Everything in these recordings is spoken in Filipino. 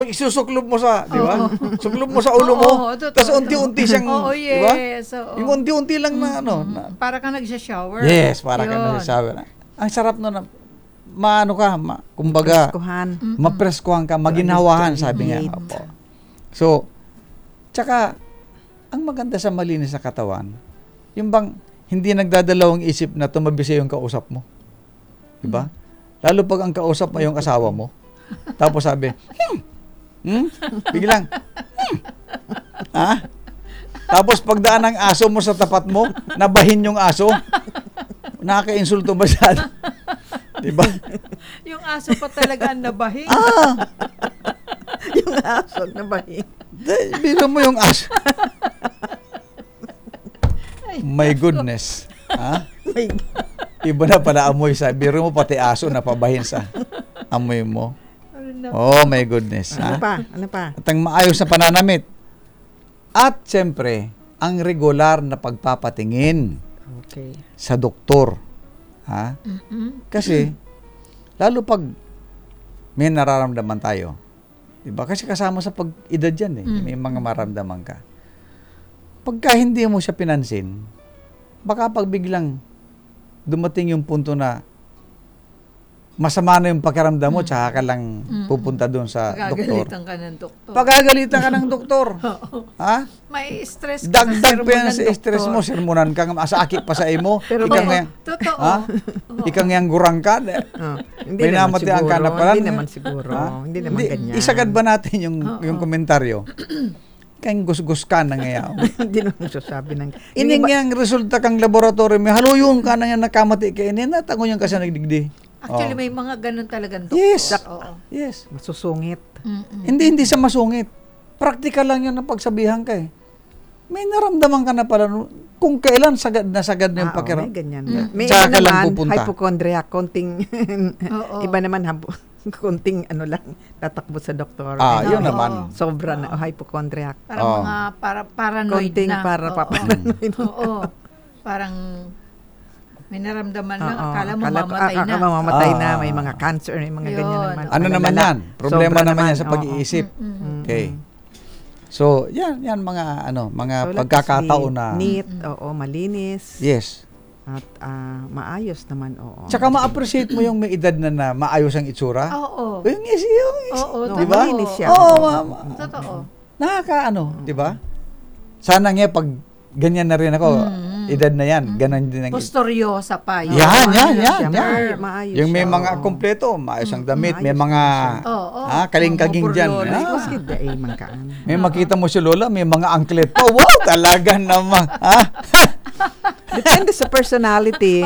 Isusuklob mo sa, di ba? Suklob mo sa ulo mo. Tapos unti-unti siyang, di ba? Yung unti-unti lang na ano. Para ka nagsha-shower. Yes, para ka nagsha-shower. Ang sarap nun, kumbaga, mapreskuhan ka, maginhawahan, sabi nga. Opo. So, tsaka, ang maganda sa malinis sa katawan, yung bang hindi nagdadalawang isip na tumabi sa yung kausap mo. Di ba? Lalo pag ang kausap mo yung asawa mo. Tapos sabi, biglang, Tapos pagdaan ng aso mo sa tapat mo, nabahin yung aso. Nakaka-insulto ba siya? Diba? Yung aso pa talaga ang nabahin. Yung aso nabahin. Biro mo yung aso. My goodness. Iba na pala amoy sa biro mo, pati aso napabahin sa amoy mo. Oh my goodness. Ano pa? At ang maayos na pananamit. At siyempre, ang regular na pagpapatingin sa doktor. Kasi, lalo pag may nararamdaman tayo. Diba? Kasi kasama sa pag-edad yan may mga maramdaman ka. Pagka hindi mo siya pinansin, baka pag biglang dumating yung punto na masama na yung pakiramdam mo, tsaka ka lang pupunta doon sa doktor. Pagagalitan ka ng doktor. Pagagalitan ka ng doktor. May stress ka Dagdag pa yan sa stress mo, sermonan ka, masakit pa sa imo. Pero totoo. Ikang yang gurang ka. Hindi may naman namatian siguro. ka na pala. Hindi naman siguro. Hindi naman ganyan. Isagad ba natin yung komentaryo? Kayang gus-gus ka na ngayon. Hindi naman sasabi ng... Ining yang resulta kang laboratory, may haluyon ka na yan nakamati ka. Natango yan kasi nagdigdi. Actually, may mga ganun talagang doktor. Yes. Yes. Masusungit. Hindi siya masungit. Practical lang yun ang pagsabihan ka May naramdaman ka na pala kung kailan sagad na yung pakiramdam. May ganyan. May Tsaka iba lang naman, pupunta. hypochondriac, konting, iba naman, konting tatakbo sa doktor. Yun naman. Sobra na, hypochondriac. Parang mga paranoid konting na. paranoid. Oo. Parang may naramdaman na, akala mo mamamatay na. Mamamatay na, may mga cancer, may mga ganyan naman. Ano naman yan? Problema naman yan sa pag-iisip. Okay. So, yan mga so, pagkakataon na neat, malinis. Yes. At maayos naman, Tsaka ma-appreciate mo yung may edad na maayos ang itsura. Oo. Yung di ba? Malinis siya. Totoo. Di ba? Sana nga pag ganyan na rin ako, edad na yan, ganon din ang Posturyosa pa yun. Yan. Maayos Yung may siya, mga kompleto, maayos ang damit, may mga kalingkaging dyan. May makita mo si Lola, may mga angklet pa. Wow, talaga naman. Depende sa personality.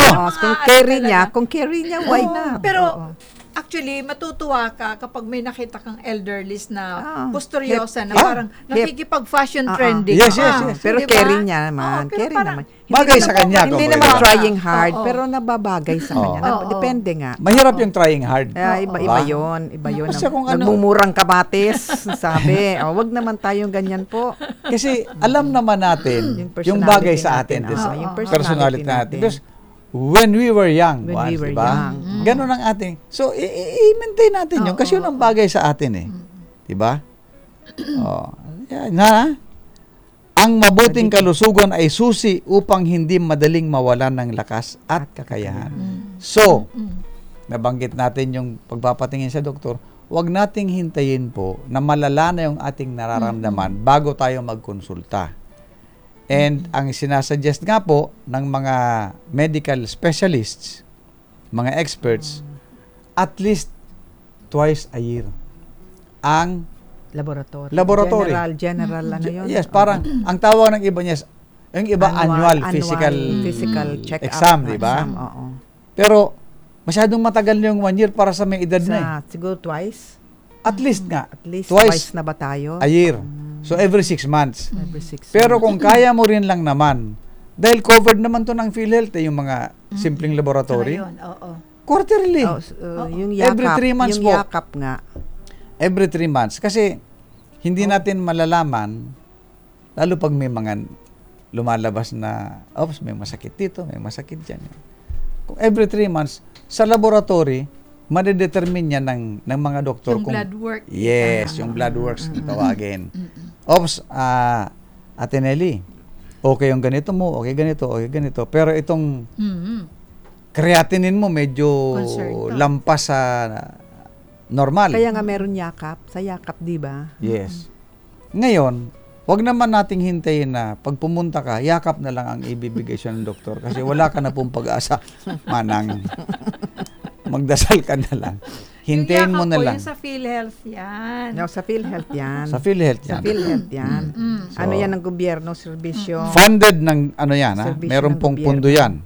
Kung carry niya, why not? Pero, actually, matutuwa ka kapag may nakita kang elderly na posturyosa na parang nakikipag-fashion trending. Yes. Pero diba? carry niya naman. Carry naman. Bagay sa kanya. Hindi naman trying hard, pero nababagay sa kanya. Depende nga. Mahirap yung trying hard. Iba yun. Kasi kung nagmumurang kamatis, sabi. Wag naman tayong ganyan po. Kasi alam naman natin yung bagay sa atin. Yung personality natin. Because when we were young, diba? Ganun ang ating. So, i-maintain natin yun kasi yun ang bagay sa atin Diba? Ang mabuting kalusugan ay susi upang hindi madaling mawalan ng lakas at kakayahan. So, nabanggit natin yung pagpapatingin sa doktor, huwag nating hintayin po na malala na yung ating nararamdaman bago tayo magkonsulta. And ang sinasuggest nga po ng mga medical specialists, mga experts, at least twice a year ang laboratory. General ano yun? Yes, parang ang tawag ng iba niya, yung iba annual physical check-up exam, di ba? Pero masyadong matagal yung 1 year para sa may edad na Siguro twice? At least nga. At least twice na ba tayo? A year. So, every 6 months. Every 6 Pero kung kaya mo rin lang naman, dahil covered naman to ng PhilHealth, yung mga simpleng laboratory. Quarterly. Yung yakap, every 3 months yung yakap nga. Every 3 months. Kasi, hindi natin malalaman, lalo pag may mga lumalabas na, may masakit dito, may masakit dyan. Kung every 3 months, sa laboratory, madedetermine yan ng mga doktor. Yung blood work. Yes, yung blood works na tawagin. Ops, Ate Nelly, okay yung ganito mo, okay ganito. Pero itong creatinine mo medyo Concern to. lampas sa normal. Kaya nga meron yakap. Sa yakap, di ba? Yes. Ngayon, wag naman nating hintayin na pag pumunta ka, yakap na lang ang ibibigay siya ng doktor kasi wala ka na pong pag-asa, manang. Magdasal ka na lang. Hintayin mo na lang. Yung sa PhilHealth yan. No, sa PhilHealth yan. Sa PhilHealth Sa yan. PhilHealth yan. So, Ano yan ng gobyerno, serbisyo. Funded ng ano yan, ha? Serbisyo Meron ng pong gobyerno. pundo yan.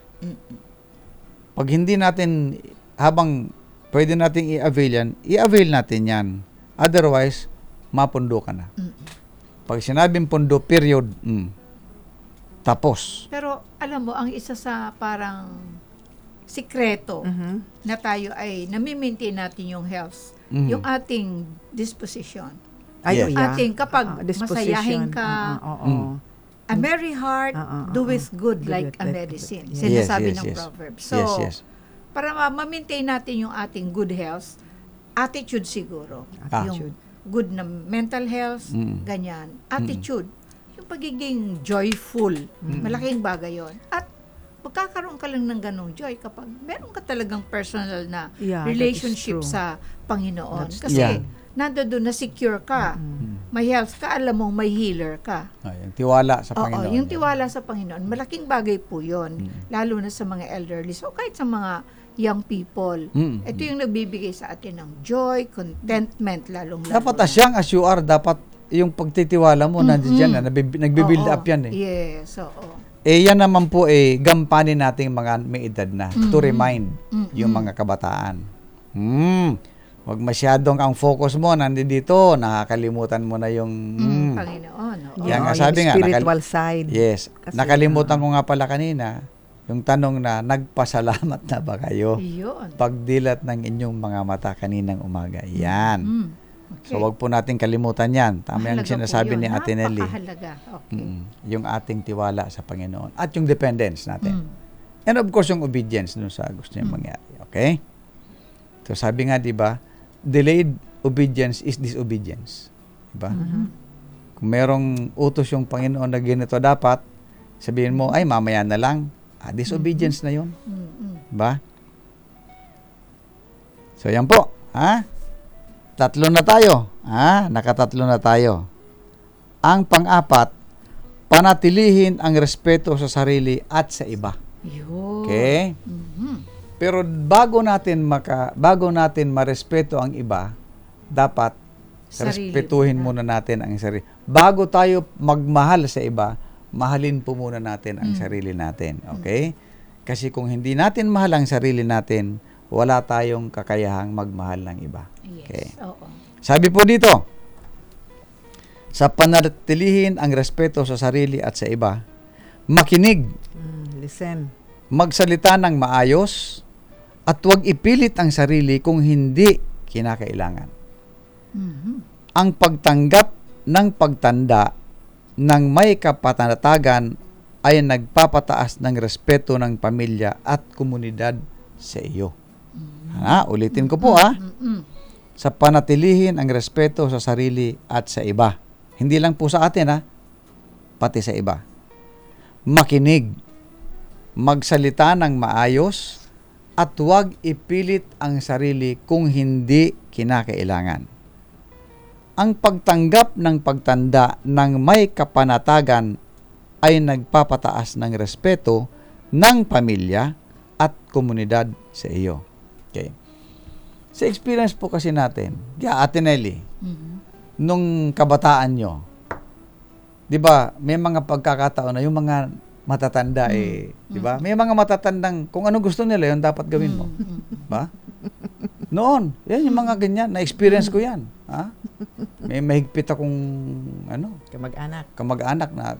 Pag hindi natin, habang pwede nating i-avail yan, i-avail natin yan. Otherwise, mapundo ka na. Pag sinabing pundo, period, tapos. Pero alam mo, ang isa sa parang sikreto na tayo ay nami-maintain natin yung health, yung ating disposition. Ay, Yes. yeah. Ating kapag Disposition. masayahin ka, Oo. a merry heart doeth good like a medicine. Sinasabi ng Proverbs. So, yes. para ma-maintain natin yung ating good health, attitude siguro. Yung good na mental health, ganyan. Attitude. Yung pagiging joyful. Malaking bagay yon. At magkakaroon ka lang ng ganong joy kapag meron ka talagang personal na Yeah, that is relationship true. sa Panginoon. That's Kasi nandoon na secure ka. May health ka, alam mong may healer ka. Ay, yung tiwala sa Oo, Panginoon. yung tiwala sa Panginoon, malaking bagay po yun. Lalo na sa mga elderly. So, kahit sa mga young people, ito yung nagbibigay sa atin ng joy, contentment, lalong-lalo. Dapat as young as you are, dapat yung pagtitiwala mo, nandiyan na, nagbibuild Oo, up yan eh. Yes, oo. Yan naman po gampanin nating mga may edad na to remind yung mga kabataan. Wag masyadong ang focus mo nandito, nakakalimutan mo na yung Panginoon. Oo. Kaya nga yung sabi nga, spiritual side. Yes. Kasi, Nakalimutan ko nga pala kanina, yung tanong na, nagpasalamat na ba kayo? Yun. Pagdilat ng inyong mga mata kaninang umaga. Yan. Okay. So, wag po natin kalimutan yan. Tama yung Mahalaga po sinasabi yun. ni Ate Nelly. Napakahalaga. Okay. Yung ating tiwala sa Panginoon. At yung dependence natin. And of course, yung obedience dun sa gusto niya mangyari. Okay? So, sabi nga, di ba, delayed obedience is disobedience. Di ba? Kung merong utos yung Panginoon na ganito dapat, sabihin mo, ay, mamaya na lang. Disobedience na yun. Ba? So, yan po. Ha? Tatlo na tayo. Ha? Nakatatlo na tayo. Ang pang-apat, panatilihin ang respeto sa sarili at sa iba. Yun. Okay? Pero bago natin marespeto ang iba, dapat Sarili respetuhin muna natin ang sarili. Bago tayo magmahal sa iba, mahalin po muna natin ang sarili natin. Okay? Kasi kung hindi natin mahal ang sarili natin, wala tayong kakayahang magmahal ng iba. Yes. Okay. Oo. Sabi po dito, sa panatilihin ang respeto sa sarili at sa iba, makinig, Listen. magsalita ng maayos, at huwag ipilit ang sarili kung hindi kinakailangan. Ang pagtanggap ng pagtanda ng may kapanatagan ay nagpapataas ng respeto ng pamilya at komunidad sa iyo. Ulitin ko po sa panatilihin ang respeto sa sarili at sa iba. Hindi lang po sa atin pati sa iba. Makinig, magsalita ng maayos, at huwag ipilit ang sarili kung hindi kinakailangan. Ang pagtanggap ng pagtanda ng may kapanatagan ay nagpapataas ng respeto ng pamilya at komunidad sa iyo. Okay. Sa experience po kasi natin, Ate Nelly, nung kabataan nyo, di ba, may mga pagkakataon na yung mga matatanda di ba? May mga matatandang kung ano gusto nila, yun dapat gawin mo. Ba? Noon, yan yung mga ganyan, na-experience ko yan. May mahigpit akong kamag-anak na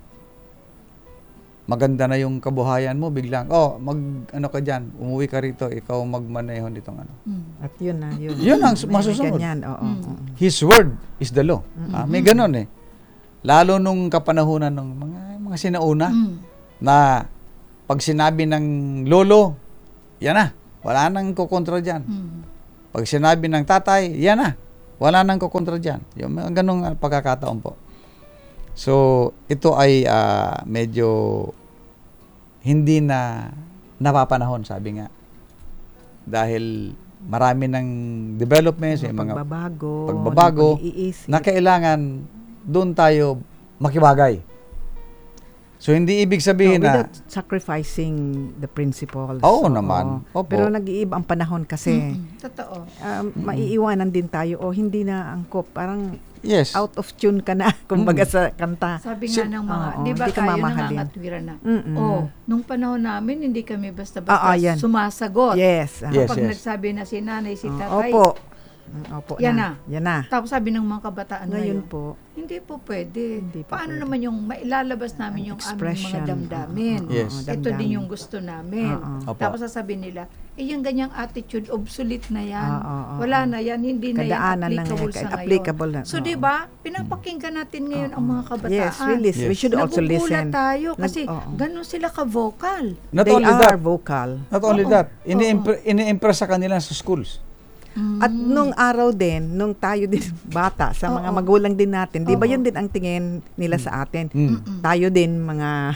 maganda na yung kabuhayan mo, biglang, ka dyan, umuwi ka rito, ikaw magmaneho nitong ano. At yun na, yun. Yun ang May masusunod. ganyan, oo. His word is the law. May ganun Lalo nung kapanahunan ng mga sinauna na pag sinabi ng lolo, yan na. Wala nang kukontra dyan. Mm. Pag sinabi ng tatay, yan na. Wala nang kukontra dyan. Yung mga ganong pagkakataon po. So, ito ay medyo hindi na napapanahon, sabi nga. Dahil marami ng developments, yung mga pagbabago pag-iisip. na kailangan doon tayo makibagay. So, hindi ibig sabihin na... without sacrificing the principles. Oo naman. Opo. Pero nag-iiba ang panahon kasi. Totoo. Maiiwanan din tayo o hindi na angkop. Parang Yes. out of tune ka na, kumbaga sa kanta. Sabi nga ng mga, oo, di ba hindi ka tayo mamahalin. nangangatwiran na, Mm-mm. nung panahon namin, hindi kami basta-basta yan. sumasagot. Yes. Yes. Kapag nagsabi na si nanay, si tatay, Opo. Opo Yan Yan na. tapos sabi ng mga kabataan Ngayon ngayon, po. hindi po pwede. Hindi po Paano pwede. naman yung mailalabas namin yung aming mga Expression. damdamin? Yes. Ito din yung gusto namin. Opo. Tapos sasabihin nila, yung ganyang attitude, obsolete na yan. Oo. Wala na yan, hindi na yan Kadaanan lang applicable yan, sa applicable ngayon. na. So, di ba, pinapakinggan natin ngayon ang mga kabataan. Yes, really. We should also Nagugulat listen. tayo kasi oo. ganun sila ka-vocal. Not They only are that. vocal. Not only Oo. that. Ini-impress sa kanila sa schools. At nung araw din, nung tayo din bata, sa mga Oo. magulang din natin, di ba Oo. yun din ang tingin nila sa atin? Mm. Tayo din mga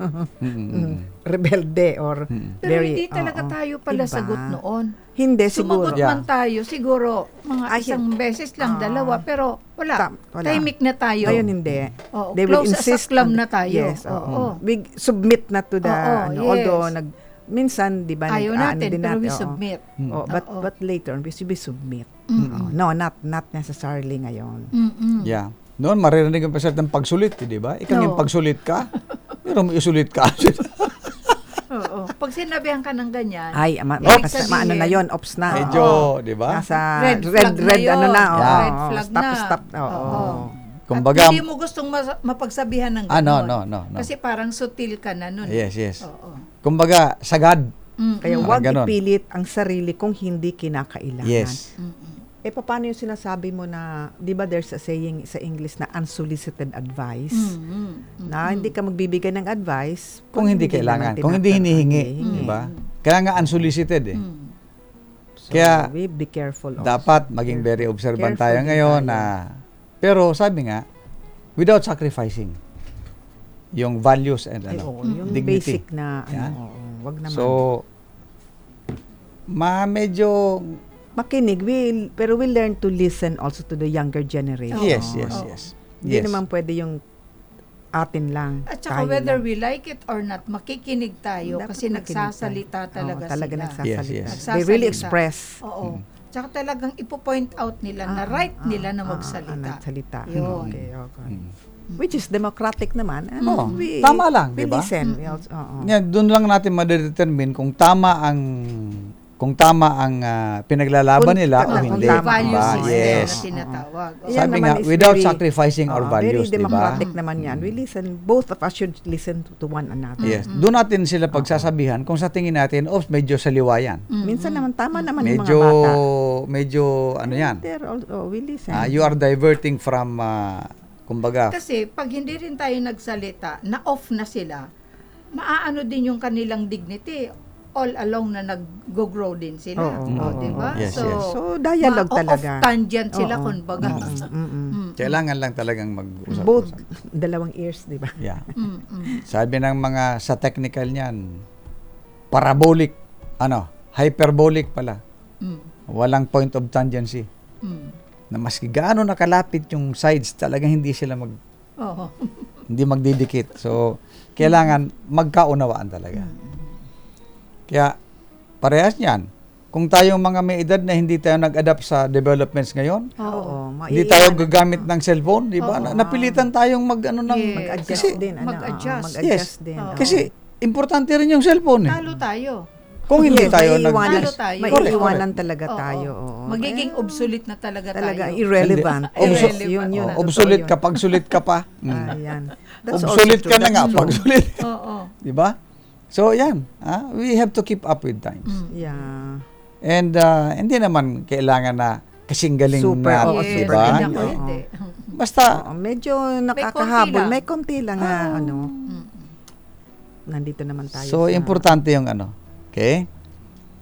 rebelde or Pero very... hindi talaga oo. tayo pala Diba? sagot noon. Hindi, siguro. Sumagot man tayo, siguro mga Ay, isang beses lang, dalawa, pero wala. Wala. Tahimik na tayo. Ngayon hindi. Oo, They will close as a insist club on- na tayo. Yes, Oo. We submit na to the, Oo, yes. although minsan, di ba, Ayaw nag-aano natin, din pero we oo. submit. Oh, Oo. but later on, we submit. Oo. No, not necessarily ngayon. Mm-mm. Yeah. Noon, maririnig ang pasal ng pagsulit, di ba? Ikaw yung Oo. pagsulit ka. Pero may isulit ka. Oo. Pag sinabihan ka ng ganyan, Ay, Ibig kasi sabihin, maano na yon, ops na. Medyo, Oo. di ba? Nasa red flag na yun. ano na. Yeah. Red flag stop, na. Stop. Oo. Oo. Kumbaga, at hindi mo gustong mapagsabihan ng no, gano'n. no. Kasi parang sutil ka na nun. Yes, yes. Oo. Kumbaga, sagad. Kaya Mm. huwag Ganon. ipilit ang sarili kung hindi kinakailangan. Yes. Paano yung sinasabi mo na, di ba there's a saying sa English na unsolicited advice? Na hindi ka magbibigay ng advice Kung hindi kailangan. Kung hindi hinihingi. Di ba? Kaya nga unsolicited eh. So, Kaya, we be careful also. dapat maging very observant Careful tayo din ngayon tayo. na pero sabi nga without sacrificing yung values and Ay, ano, oo, yung dignity. basic na, Yan. wag naman. So medyo Makinig, pero we learn to listen also to the younger generation. yes. Hindi Yes. naman pwede yung atin lang. At saka tayo whether lang. we like it or not, makikinig tayo Dapat kasi makinig nagsasalita tayo. talaga Oo, talaga sila. nagsasalita. Yes, yes. They really Nagsasalita. express. Oo. Tsaka talagang ipo-point out nila na right nila na magsalita. Nagsalita. Yun. Okay. Mm. Which is democratic naman. Oo, tama lang, we di ba? listen. We also, oo. Yan, doon lang natin ma-determine kung tama ang pinaglalaban nila o kung hindi. tama. Value Diba? system Yes. na tinatawag. Oo. Yan Sabi naman nga, is without very, sacrificing our values, very di ba? democratic naman yan. We listen, both of us should listen to one another. Yes. Doon natin sila pagsasabihan kung sa tingin natin, medyo saliwa yan. Minsan naman, tama naman yung mga Medyo, bata. medyo, ano yan. They're also, we listen. You are diverting from, kumbaga, Kasi pag hindi rin tayo nagsalita, na off na sila, maaano din yung kanilang dignity all along na nag-grow din sila. Oo, di ba? Yes, yes. So, dialogue talaga. Off tangent sila, Oo. kumbaga. kailangan lang talagang mag-usap. Both, dalawang ears, di ba? Yeah. Sabi ng mga sa technical niyan, parabolic, hyperbolic pala. Walang point of tangency. Na maski gaano nakalapit yung sides, talagang hindi sila Oo. hindi magdidikit. So, kailangan magkaunawaan talaga. Kaya, parehas niyan. Kung tayong mga may edad na hindi tayo nag-adapt sa developments ngayon, Oo. hindi tayo gagamit ng cellphone, di ba? Napilitan tayong Yes. Mag-adjust kasi, din. Mag-adjust. Mag-adjust Yes. din. Oo. oo. kasi, importante rin yung cellphone eh. Talo tayo. Kung hindi Yes, tayo Talo tayo. maiiwanan talaga Oo. tayo. oo. Magiging obsolete na talaga Talaga tayo. irrelevant. Hindi. Yes, Irrelevant. yun, yun. Oo, Totoo obsolete yun. ka, pag sulit ka pa. Ayan. That's also Obsolete true. ka na nga, That's pag true. sulit. Oo. Di ba? So, yan. We have to keep up with times. Yeah. And hindi naman kailangan na kasing galing Super, na, oo, Yes, di super ba? hindi galing. na Oo. pwede. Basta, Oo, medyo nakakahabol. lang. May konti lang na nandito naman tayo. so, sa- importante yung Okay? Okay.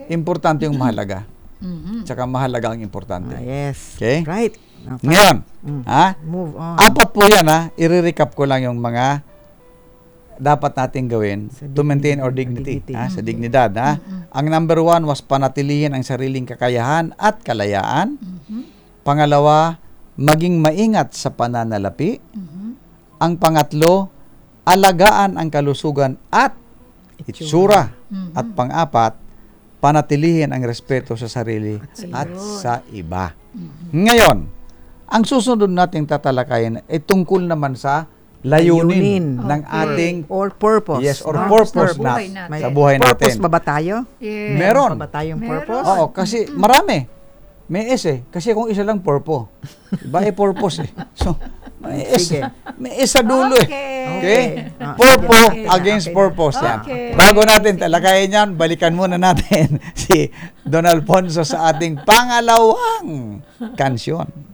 Importante yung mahalaga. Mhm. Tsaka mahalaga ang importante. Yes. Okay? Right. Ngayon, ha? Move on. Apat po yan, ha? I-recap ko lang yung mga dapat natin gawin Sa to maintain our dignity. dignity, ha? Sa dignidad, ha? Ang number 1 was panatilihin ang sariling kakayahan at kalayaan. Pangalawa, maging maingat sa pananalapi. Ang pangatlo, alagaan ang kalusugan at itsura. At pang-apat, panatilihin ang respeto sa sarili at sa iba. Ngayon, ang susunod nating tatalakayin ay tungkol naman sa layunin ng ating Or purpose. yes, or no? purpose na buhay natin. sa buhay Purpose natin. ba ba tayo? Yes. Meron. Pa ba tayong Meron. purpose? Oo, kasi marami. May S eh. Kasi kung isa lang purpo. Iba eh purpose eh. So, may S. Sige. May S sa dulo eh. Okay? Ah, Purpo okay. against Okay. purpose yan. Okay. Bago natin talakayin yan, balikan muna natin si Don Alfonso sa ating pangalawang kansyon.